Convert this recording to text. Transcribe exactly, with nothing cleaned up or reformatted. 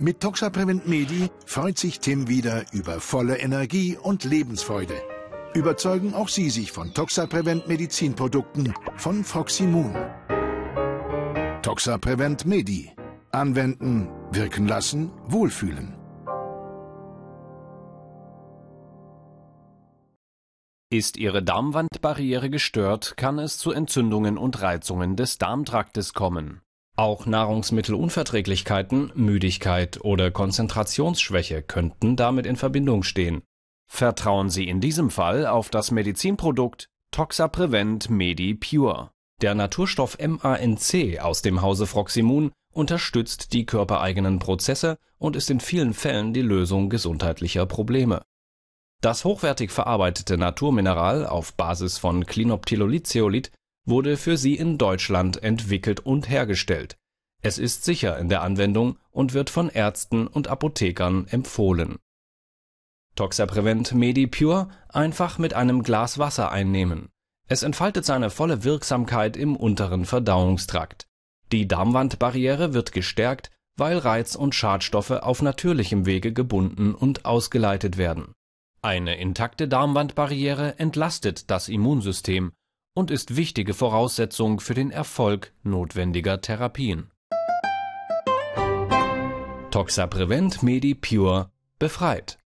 Mit Toxaprevent Medi freut sich Tim wieder über volle Energie und Lebensfreude. Überzeugen auch Sie sich von Toxaprevent Medizinprodukten von Froximun. Toxaprevent Medi. Anwenden, wirken lassen, wohlfühlen. Ist Ihre Darmwandbarriere gestört, kann es zu Entzündungen und Reizungen des Darmtraktes kommen. Auch Nahrungsmittelunverträglichkeiten, Müdigkeit oder Konzentrationsschwäche könnten damit in Verbindung stehen. Vertrauen Sie in diesem Fall auf das Medizinprodukt Toxaprevent Medi Pure. Der Naturstoff M A N C aus dem Hause Froximun unterstützt die körpereigenen Prozesse und ist in vielen Fällen die Lösung gesundheitlicher Probleme. Das hochwertig verarbeitete Naturmineral auf Basis von Clinoptilolitzeolit wurde für Sie in Deutschland entwickelt und hergestellt. Es ist sicher in der Anwendung und wird von Ärzten und Apothekern empfohlen. Toxaprevent Medi Pure einfach mit einem Glas Wasser einnehmen. Es entfaltet seine volle Wirksamkeit im unteren Verdauungstrakt. Die Darmwandbarriere wird gestärkt, weil Reiz- und Schadstoffe auf natürlichem Wege gebunden und ausgeleitet werden. Eine intakte Darmwandbarriere entlastet das Immunsystem und ist wichtige Voraussetzung für den Erfolg notwendiger Therapien. Toxaprevent Medi Pure befreit.